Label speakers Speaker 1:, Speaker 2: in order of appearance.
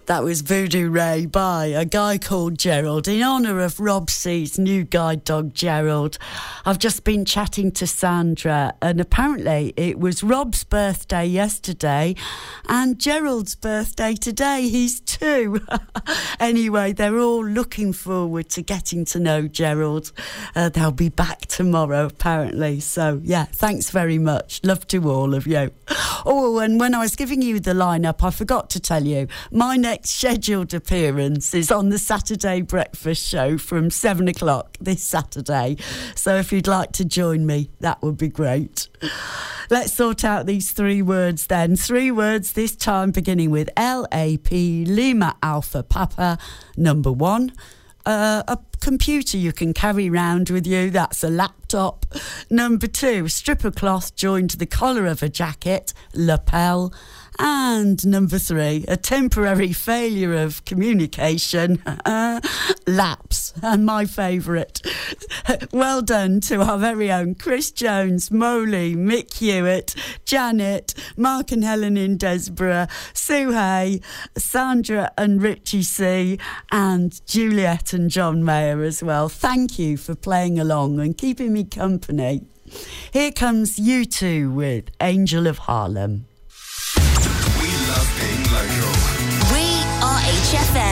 Speaker 1: That was Voodoo Ray by a guy called Gerald in honour of Rob C's new guide dog Gerald. I've just been chatting to Sandra and apparently it was Rob's birthday yesterday and Gerald's birthday today. He's 2. Anyway, they're all looking forward to getting to know Gerald. They'll be back tomorrow apparently. So yeah, thanks very much. Love to all of you. Oh, and when I was giving you the lineup, I forgot to tell you, my next scheduled appearance is on the Saturday Breakfast Show from 7 o'clock this Saturday. So if you'd like to join me, that would be great. Let's sort out these 3 words then. 3 words this time beginning with LAP, Lima Alpha Papa. Number 1. A computer you can carry around with you, that's a laptop. Number 2, strip of cloth joined to the collar of a jacket, lapel. And number 3, a temporary failure of communication, lapse. And my favourite. Well done to our very own Chris Jones, Molly, Mick Hewitt, Janet, Mark and Helen in Desborough, Sue Hay, Sandra and Richie C, and Juliet and John Mayer as well. Thank you for playing along and keeping me company. Here comes U2 with Angel of Harlem.
Speaker 2: We love being local.
Speaker 3: We are HFM.